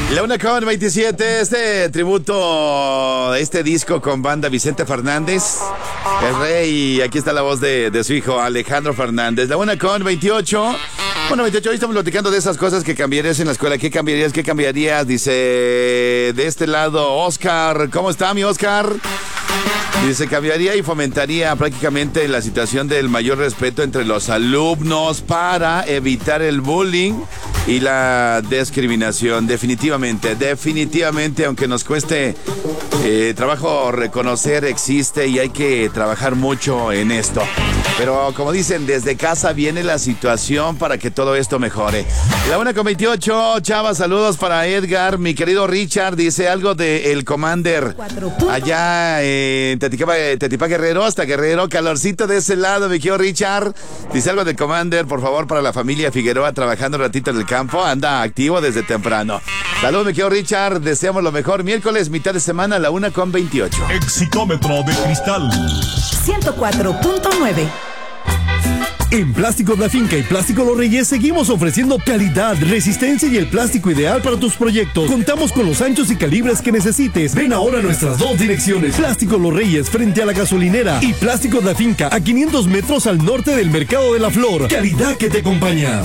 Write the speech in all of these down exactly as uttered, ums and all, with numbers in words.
La una con veintisiete, este tributo, este disco con banda Vicente Fernández, el rey, y aquí está la voz de, de su hijo Alejandro Fernández. La una con veintiocho. Bueno, veintiocho, hoy estamos platicando de esas cosas que cambiarías en la escuela. ¿Qué cambiarías? ¿Qué cambiarías? Dice de este lado Oscar. ¿Cómo está mi Oscar? Dice, cambiaría y fomentaría prácticamente la situación del mayor respeto entre los alumnos para evitar el bullying y la discriminación. Definitivamente, definitivamente, aunque nos cueste eh, trabajo reconocer, existe y hay que trabajar mucho en esto. Pero como dicen, desde casa viene la situación para que todo esto mejore. La una con veintiocho, Chava, saludos para Edgar. Mi querido Richard dice algo de el Commander allá en Teticapa, Tetipá Guerrero, hasta Guerrero, calorcito de ese lado, mi querido Richard. Dice algo del Commander, por favor, para la familia Figueroa, trabajando un ratito en el campo, anda activo desde temprano. Saludos, mi querido Richard, deseamos lo mejor. Miércoles, mitad de semana, la una con veintiocho. Exitómetro de cristal ciento cuatro punto nueve. En Plásticos La Finca y Plástico Los Reyes seguimos ofreciendo calidad, resistencia y el plástico ideal para tus proyectos. Contamos con los anchos y calibres que necesites. Ven ahora a nuestras dos direcciones: Plásticos Los Reyes frente a la gasolinera y Plásticos La Finca a quinientos metros al norte del Mercado de la Flor. Calidad que te acompaña.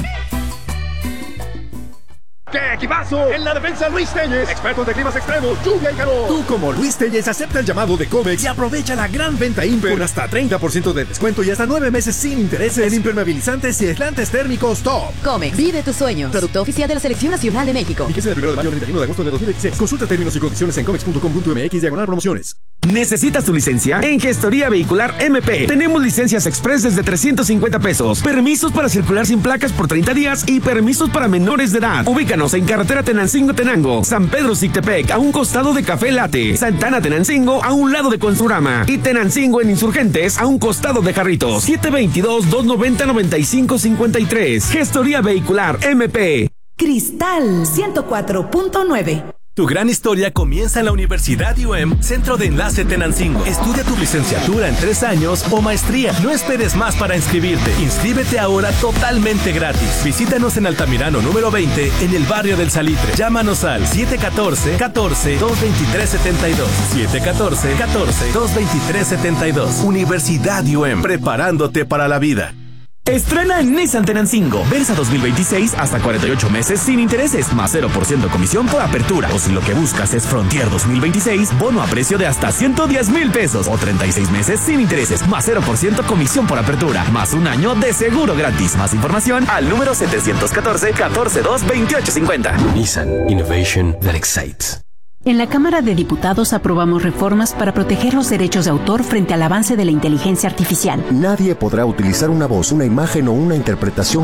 ¡Qué equipazo! En la defensa, Luis Telles, expertos de climas extremos, lluvia y calor. Tú, como Luis Telles, acepta el llamado de Comex y aprovecha la gran venta Imper con hasta treinta por ciento de descuento y hasta nueve meses sin intereses en impermeabilizantes y aislantes térmicos top. Comex, vive tus sueños. Producto oficial de la Selección Nacional de México. Fíjese del primero de mayo al treinta y uno de agosto de dos mil dieciséis. Consulta términos y condiciones en comex punto com punto m x diagonal promociones. ¿Necesitas tu licencia? En Gestoría Vehicular M P tenemos licencias express desde trescientos cincuenta pesos, permisos para circular sin placas por treinta días y permisos para menores de edad. Ubícanos en carretera Tenancingo-Tenango, San Pedro-Cictepec, a un costado de Café Latte, Santana-Tenancingo, a un lado de Construrama, y Tenancingo en Insurgentes, a un costado de Jarritos. siete dos dos, dos nueve cero, nueve cinco cinco tres. Gestoría Vehicular M P. Cristal ciento cuatro punto nueve. Tu gran historia comienza en la Universidad U M, Centro de Enlace Tenancingo. Estudia tu licenciatura en tres años o maestría. No esperes más para inscribirte. Inscríbete ahora totalmente gratis. Visítanos en Altamirano número veinte, en el barrio del Salitre. Llámanos al siete uno cuatro, catorce, dos veintitrés setenta y dos. siete uno cuatro, catorce, dos veintitrés setenta y dos. Universidad U M, preparándote para la vida. Estrena en Nissan Tenancingo. Versa dos mil veintiséis hasta cuarenta y ocho meses sin intereses, más cero por ciento comisión por apertura. O si lo que buscas es Frontier dos mil veintiséis, bono a precio de hasta ciento diez mil pesos. O treinta y seis meses sin intereses, más cero por ciento comisión por apertura. Más un año de seguro gratis. Más información al número setecientos catorce, catorce dos, veintiocho cincuenta. Nissan Innovation that excites. En la Cámara de Diputados aprobamos reformas para proteger los derechos de autor frente al avance de la inteligencia artificial. Nadie podrá utilizar una voz, una imagen o una interpretación